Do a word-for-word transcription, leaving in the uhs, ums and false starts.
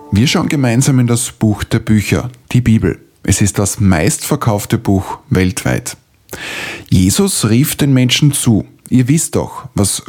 Wir schauen gemeinsam in das Buch der Bücher, die Bibel. Es ist das meistverkaufte Buch weltweit. Jesus rief den Menschen zu: Ihr wisst doch, was